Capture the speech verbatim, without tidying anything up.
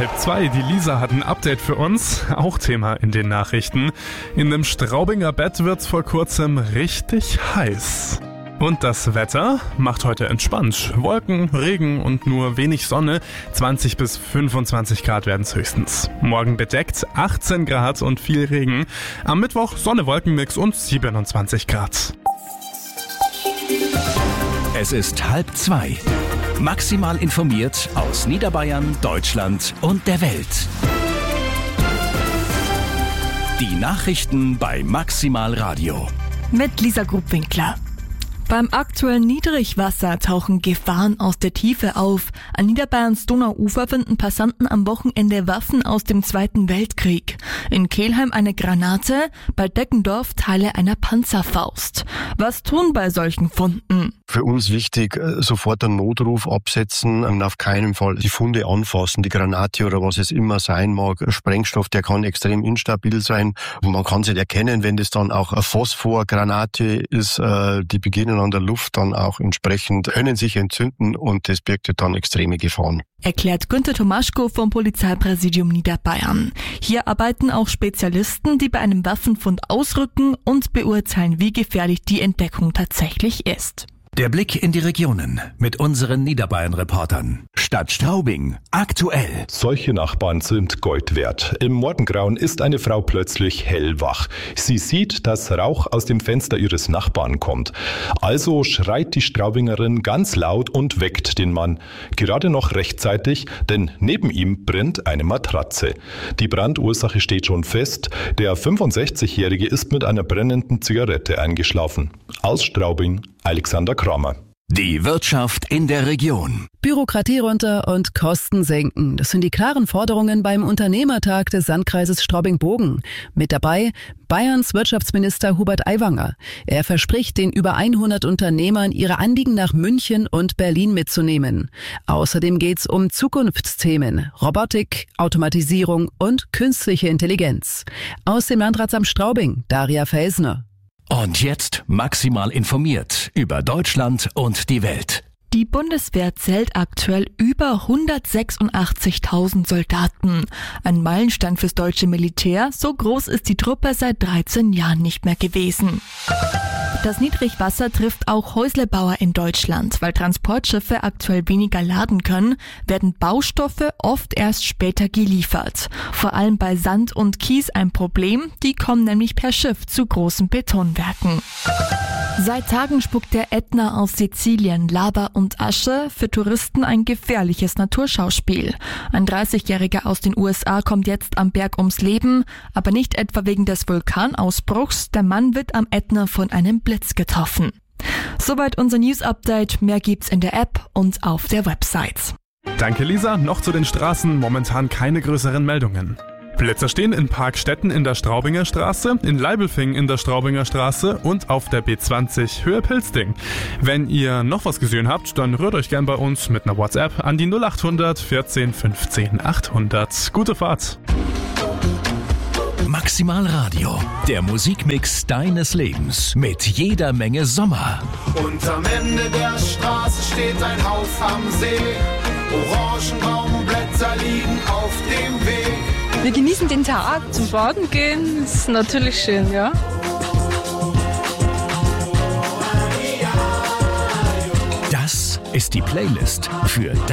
halb zwei. Die Lisa hat ein Update für uns. Auch Thema in den Nachrichten. In einem Straubinger Bett wird's vor kurzem richtig heiß. Und das Wetter macht heute entspannt. Wolken, Regen und nur wenig Sonne. zwanzig bis fünfundzwanzig Grad werden's höchstens. Morgen bedeckt, achtzehn Grad und viel Regen. Am Mittwoch Sonne-Wolkenmix und siebenundzwanzig Grad. Es ist halb zwei. Maximal informiert aus Niederbayern, Deutschland und der Welt. Die Nachrichten bei Maximal Radio. Mit Lisa Grubwinkler. Beim aktuellen Niedrigwasser tauchen Gefahren aus der Tiefe auf. An Niederbayerns Donauufer finden Passanten am Wochenende Waffen aus dem Zweiten Weltkrieg. In Kelheim eine Granate, bei Deckendorf Teile einer Panzerfaust. Was tun bei solchen Funden? Für uns wichtig, sofort einen Notruf absetzen und auf keinen Fall die Funde anfassen, die Granate oder was es immer sein mag. Sprengstoff, der kann extrem instabil sein. Und man kann es nicht erkennen, wenn das dann auch eine Phosphorgranate ist, die beginnen an der Luft dann auch entsprechend, können sich entzünden und das birgt dann extreme Gefahren. Erklärt Günther Tomaschko vom Polizeipräsidium Niederbayern. Hier arbeiten auch Spezialisten, die bei einem Waffenfund ausrücken und beurteilen, wie gefährlich die Entdeckung tatsächlich ist. Der Blick in die Regionen mit unseren Niederbayern-Reportern. Stadt Straubing, aktuell. Solche Nachbarn sind Gold wert. Im Morgengrauen ist eine Frau plötzlich hellwach. Sie sieht, dass Rauch aus dem Fenster ihres Nachbarn kommt. Also schreit die Straubingerin ganz laut und weckt den Mann. Gerade noch rechtzeitig, denn neben ihm brennt eine Matratze. Die Brandursache steht schon fest. Der fünfundsechzigjährige ist mit einer brennenden Zigarette eingeschlafen. Aus Straubing, Alexander Kramer. Die Wirtschaft in der Region. Bürokratie runter und Kosten senken. Das sind die klaren Forderungen beim Unternehmertag des Landkreises Straubing-Bogen. Mit dabei Bayerns Wirtschaftsminister Hubert Aiwanger. Er verspricht den über hundert Unternehmern, ihre Anliegen nach München und Berlin mitzunehmen. Außerdem geht's um Zukunftsthemen, Robotik, Automatisierung und künstliche Intelligenz. Aus dem Landratsamt Straubing, Daria Felsner. Und jetzt maximal informiert über Deutschland und die Welt. Die Bundeswehr zählt aktuell über hundertsechsundachtzigtausend Soldaten. Ein Meilenstein fürs deutsche Militär, so groß ist die Truppe seit dreizehn Jahren nicht mehr gewesen. Das Niedrigwasser trifft auch Häuslebauer in Deutschland. Weil Transportschiffe aktuell weniger laden können, werden Baustoffe oft erst später geliefert. Vor allem bei Sand und Kies ein Problem, die kommen nämlich per Schiff zu großen Betonwerken. Seit Tagen spuckt der Ätna aus Sizilien Lava und Asche, für Touristen ein gefährliches Naturschauspiel. Ein dreißigjähriger aus den U S A kommt jetzt am Berg ums Leben, aber nicht etwa wegen des Vulkanausbruchs. Der Mann wird am Ätna von einem Blitz getroffen. Soweit unser News-Update. Mehr gibt's in der App und auf der Website. Danke Lisa. Noch zu den Straßen. Momentan keine größeren Meldungen. Blitzer stehen in Parkstetten in der Straubinger Straße, in Leibelfingen in der Straubinger Straße und auf der B zwanzig Höhe Pilzding. Wenn ihr noch was gesehen habt, dann rührt euch gern bei uns mit einer WhatsApp an die null acht hundert vierzehn fünfzehn achthundert. Gute Fahrt! Maximal Radio, der Musikmix deines Lebens mit jeder Menge Sommer. Und am Ende der Straße steht ein Haus am See. Orangenbaumblätter liegen auf dem Weg. Wir genießen den Tag, zum Baden gehen, ist natürlich schön, ja. Das ist die Playlist für